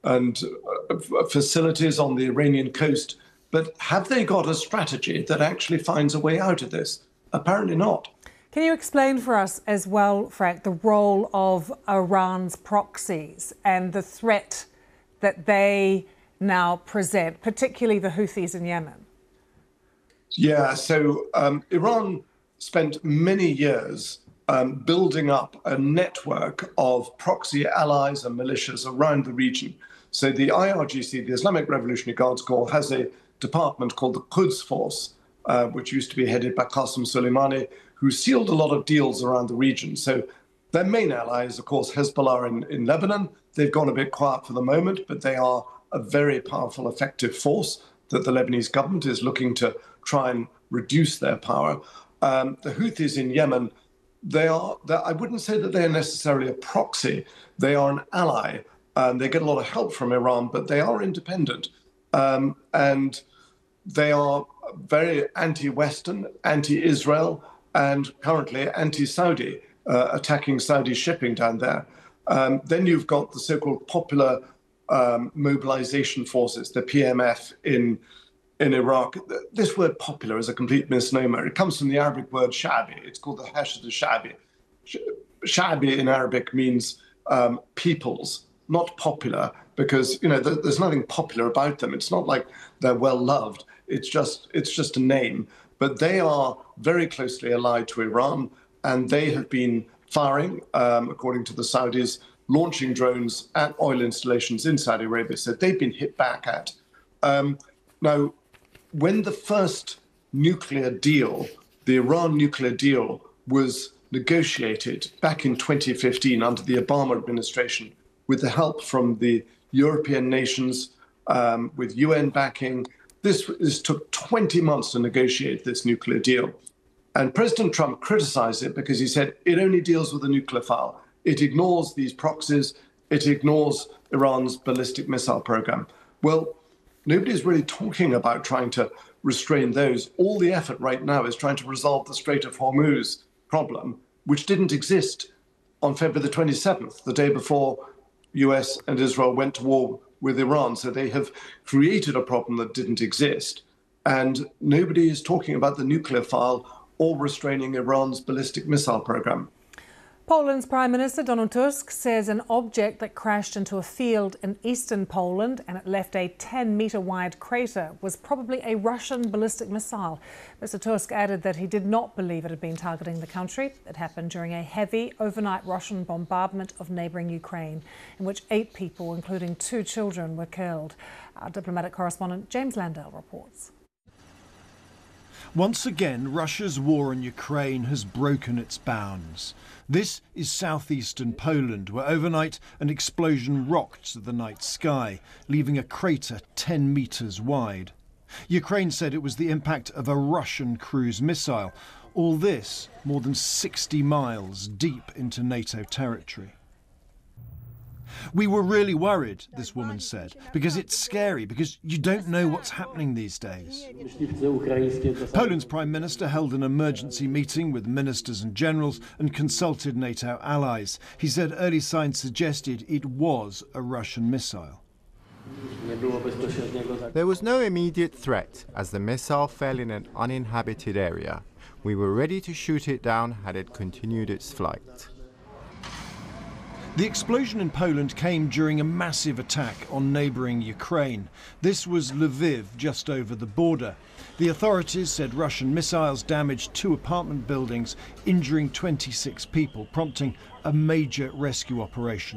and facilities on the Iranian coast. But have they got a strategy that actually finds a way out of this? Apparently not. Can you explain for us as well, Frank, the role of Iran's proxies and the threat that they now present, particularly the Houthis in Yemen? Yeah, so Iran spent many years building up a network of proxy allies and militias around the region. So the IRGC, the Islamic Revolutionary Guards Corps, has a department called the Quds Force, which used to be headed by Qasem Soleimani, who sealed a lot of deals around the region. So their main ally is, of course, Hezbollah in Lebanon. They've gone a bit quiet for the moment, but they are a very powerful, effective force that the Lebanese government is looking to try and reduce their power. The Houthis in Yemen, I wouldn't say that they're necessarily a proxy. They are an ally. They get a lot of help from Iran, but they are independent. And they are very anti-Western, anti-Israel, and currently anti-Saudi, attacking Saudi shipping down there. Then you've got the so-called Popular Mobilization Forces, the PMF in Iraq. This word popular is a complete misnomer. It comes from the Arabic word sha'bi. It's called the Hashd al-Sha'bi. Sha'bi in Arabic means peoples, not popular, because there's nothing popular about them. It's not like they're well loved. It's just a name. But they are very closely allied to Iran, and they have been firing, according to the Saudis, launching drones at oil installations in Saudi Arabia. So they've been hit back at. Now, when the first nuclear deal, the Iran nuclear deal, was negotiated back in 2015 under the Obama administration, with the help from the European nations, with UN backing, this took 20 months to negotiate this nuclear deal. And President Trump criticized it because he said it only deals with the nuclear file. It ignores these proxies. It ignores Iran's ballistic missile program. Well, nobody's really talking about trying to restrain those. All the effort right now is trying to resolve the Strait of Hormuz problem, which didn't exist on February the 27th, the day before US and Israel went to war with Iran. So they have created a problem that didn't exist. And nobody is talking about the nuclear file or restraining Iran's ballistic missile program. Poland's Prime Minister Donald Tusk says an object that crashed into a field in eastern Poland and it left a 10-metre wide crater was probably a Russian ballistic missile. Mr. Tusk added that he did not believe it had been targeting the country. It happened during a heavy overnight Russian bombardment of neighbouring Ukraine, in which 8 people, including 2 children, were killed. Our diplomatic correspondent James Landell reports. Once again, Russia's war in Ukraine has broken its bounds. This is southeastern Poland, where overnight an explosion rocked the night sky, leaving a crater 10 metres wide. Ukraine said it was the impact of a Russian cruise missile. All this more than 60 miles deep into NATO territory. We were really worried, this woman said, because it's scary, because you don't know what's happening these days. Poland's Prime Minister held an emergency meeting with ministers and generals and consulted NATO allies. He said early signs suggested it was a Russian missile. There was no immediate threat as the missile fell in an uninhabited area. We were ready to shoot it down had it continued its flight. The explosion in Poland came during a massive attack on neighbouring Ukraine. This was Lviv, just over the border. The authorities said Russian missiles damaged 2 apartment buildings, injuring 26 people, prompting a major rescue operation.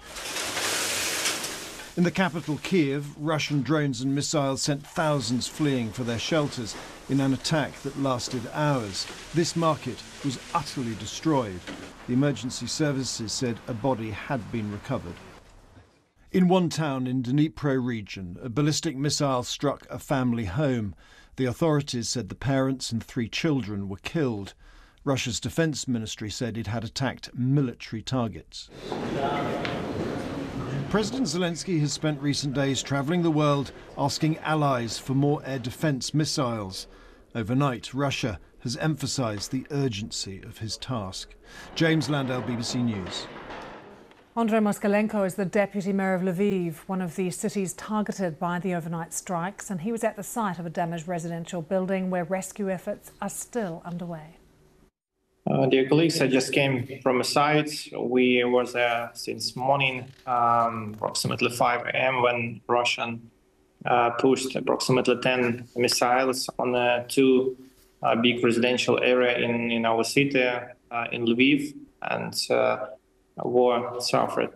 In the capital, Kiev, Russian drones and missiles sent thousands fleeing for their shelters in an attack that lasted hours. This market was utterly destroyed. The emergency services said a body had been recovered. In one town in Dnipro region, a ballistic missile struck a family home. The authorities said the parents and 3 children were killed. Russia's defense ministry said it had attacked military targets. President Zelensky has spent recent days travelling the world asking allies for more air defence missiles. Overnight, Russia has emphasised the urgency of his task. James Landell, BBC News. Andrei Moskalenko is the deputy mayor of Lviv, one of the cities targeted by the overnight strikes, and he was at the site of a damaged residential building where rescue efforts are still underway. Dear colleagues, I just came from a site. We were there since morning, approximately 5 a.m. when Russian pushed approximately 10 missiles on two big residential area in our city, in Lviv, and war suffered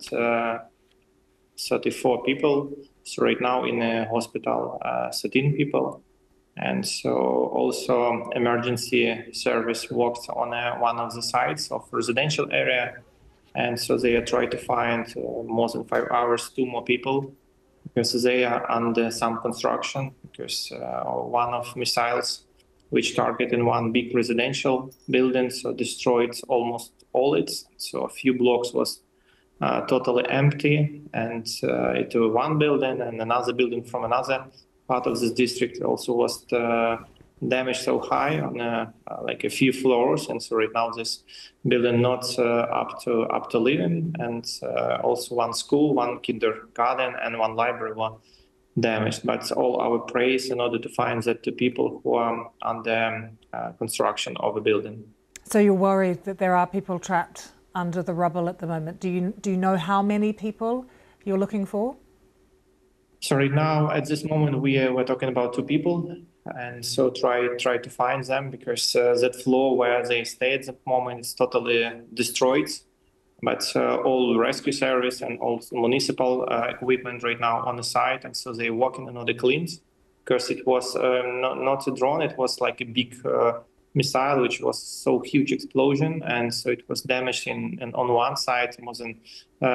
34 people. So right now in a hospital, 13 people. And so also emergency service worked on one of the sites of residential area. And so they are trying to find more than 5 hours, 2 more people, because they are under some construction, because one of missiles which targeted one big residential building, so destroyed almost all it. So a few blocks was totally empty, and it was one building, and another building from another part of this district also was damaged so high on like a few floors, and so right now this building not up to living, and also one school, one kindergarten, and one library were damaged. But all our praise in order to find that the people who are under construction of a building. So you're worried that there are people trapped under the rubble at the moment. Do you know how many people you're looking for? So right now, at this moment, we're talking about 2 people, and so try to find them, because that floor where they stay at the moment is totally destroyed. But all rescue service and all municipal equipment right now on the site, and so they're working on the cleans, because it was not a drone, it was like a big missile, which was so huge explosion, and so it was damaged and on one side it was an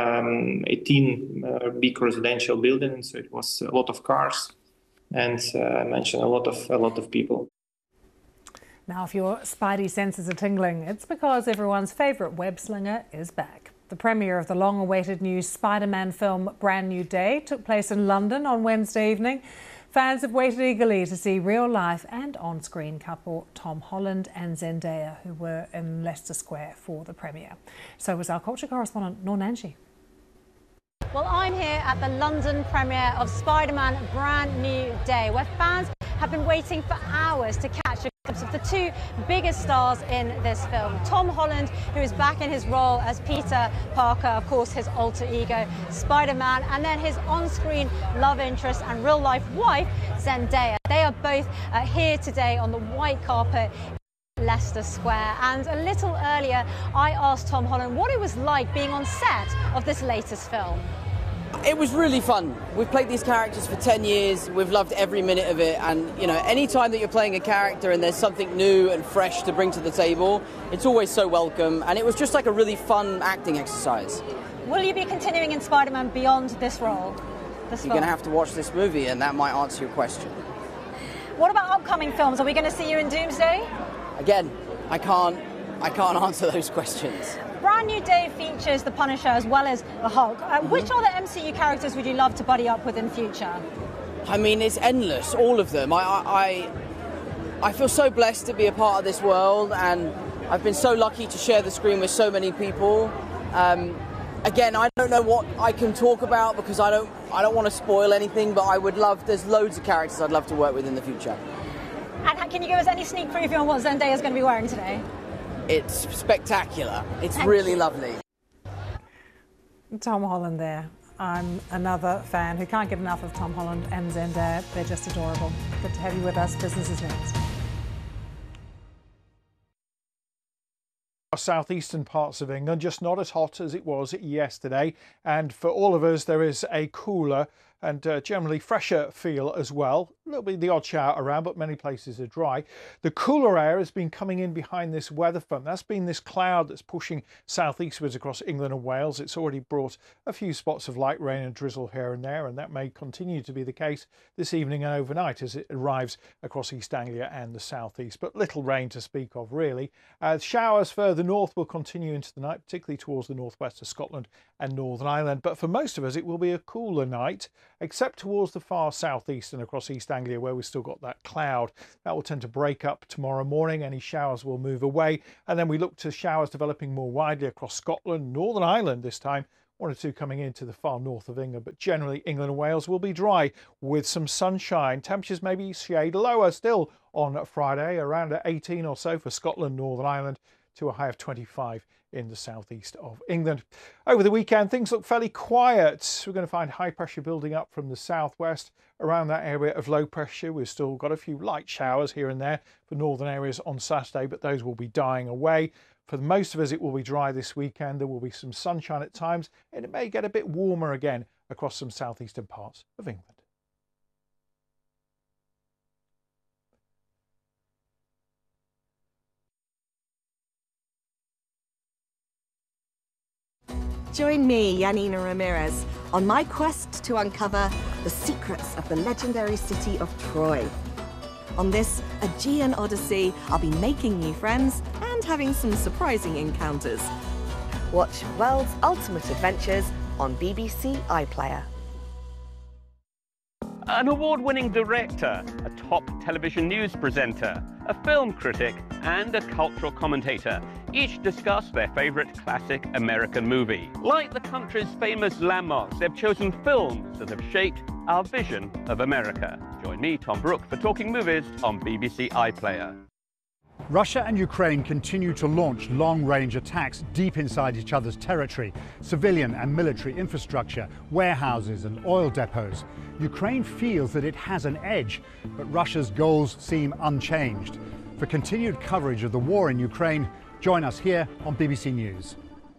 18 big residential building, so it was a lot of cars, and I mentioned a lot of people. Now, if your spidey senses are tingling, it's because everyone's favourite web slinger is back. The premiere of the long-awaited new Spider-Man film Brand New Day took place in London on Wednesday evening. Fans have waited eagerly to see real-life and on-screen couple Tom Holland and Zendaya, who were in Leicester Square for the premiere. So was our culture correspondent, Noor Nanji. Well, I'm here at the London premiere of Spider-Man Brand New Day, where fans have been waiting for hours to catch a glimpse of the 2 biggest stars in this film. Tom Holland, who is back in his role as Peter Parker, of course his alter ego Spider-Man, and then his on-screen love interest and real-life wife Zendaya. They are both here today on the white carpet in Leicester Square. And a little earlier I asked Tom Holland what it was like being on set of this latest film. It was really fun. We've played these characters for 10 years. We've loved every minute of it. And, you know, any time that you're playing a character and there's something new and fresh to bring to the table, it's always so welcome. And it was just like a really fun acting exercise. Will you be continuing in Spider-Man beyond this role? You're going to have to watch this movie, and that might answer your question. What about upcoming films? Are we going to see you in Doomsday? Again, I can't answer those questions. Brand New Day features the Punisher as well as the Hulk. Which other MCU characters would you love to buddy up with in future? I mean, it's endless, all of them. I feel so blessed to be a part of this world, and I've been so lucky to share the screen with so many people. Again, I don't know what I can talk about because I don't want to spoil anything, but I would love, there's loads of characters I'd love to work with in the future. And can you give us any sneak preview on what Zendaya is going to be wearing today? It's spectacular. It's really lovely. Tom Holland there. I'm another fan who can't get enough of Tom Holland and Zendaya. They're just adorable. Good to have you with us. Business is next. Southeastern parts of England, just not as hot as it was yesterday, and for all of us there is a cooler and generally fresher feel as well. There'll be the odd shower around, but many places are dry. The cooler air has been coming in behind this weather front. That's been this cloud that's pushing southeastwards across England and Wales. It's already brought a few spots of light rain and drizzle here and there, and that may continue to be the case this evening and overnight as it arrives across East Anglia and the southeast, but little rain to speak of really. Showers further north will continue into the night, particularly towards the northwest of Scotland and Northern Ireland, but for most of us it will be a cooler night, except towards the far southeast and across East Anglia where we've still got that cloud. That will tend to break up tomorrow morning. Any showers will move away, and then we look to showers developing more widely across Scotland, Northern Ireland this time, one or two coming into the far north of England, but generally England and Wales will be dry with some sunshine. Temperatures maybe shade lower still on Friday, around 18 or so for Scotland, Northern Ireland, to a high of 25 in the southeast of England. Over the weekend, things look fairly quiet. We're going to find high pressure building up from the southwest around that area of low pressure. We've still got a few light showers here and there for northern areas on Saturday, but those will be dying away. For most of us, it will be dry this weekend. There will be some sunshine at times, and it may get a bit warmer again across some southeastern parts of England. Join me, Yanina Ramirez, on my quest to uncover the secrets of the legendary city of Troy. On this Aegean Odyssey, I'll be making new friends and having some surprising encounters. Watch World's Ultimate Adventures on BBC iPlayer. An award-winning director, a top television news presenter, a film critic, and a cultural commentator each discuss their favourite classic American movie. Like the country's famous landmarks, they've chosen films that have shaped our vision of America. Join me, Tom Brooke, for Talking Movies on BBC iPlayer. Russia and Ukraine continue to launch long-range attacks deep inside each other's territory, civilian and military infrastructure, warehouses and oil depots. Ukraine feels that it has an edge, but Russia's goals seem unchanged. For continued coverage of the war in Ukraine, join us here on BBC News.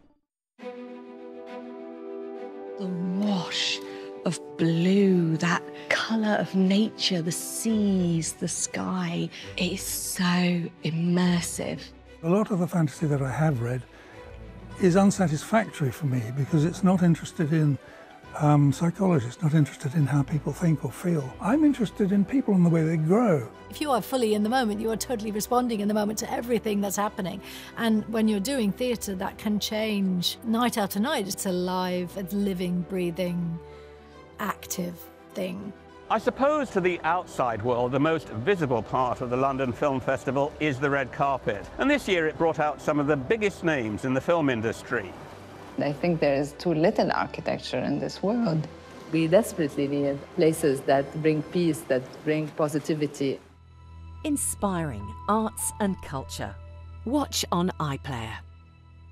The wash of blue, that colour of nature, the seas, the sky. It is so immersive. A lot of the fantasy that I have read is unsatisfactory for me because it's not interested in psychology, it's not interested in how people think or feel. I'm interested in people and the way they grow. If you are fully in the moment, you are totally responding in the moment to everything that's happening. And when you're doing theatre, that can change night after night. It's a live, it's living, breathing, active thing. I suppose to the outside world, the most visible part of the London Film Festival is the red carpet. And this year it brought out some of the biggest names in the film industry. I think there is too little architecture in this world. We desperately need places that bring peace, that bring positivity. Inspiring arts and culture. Watch on iPlayer.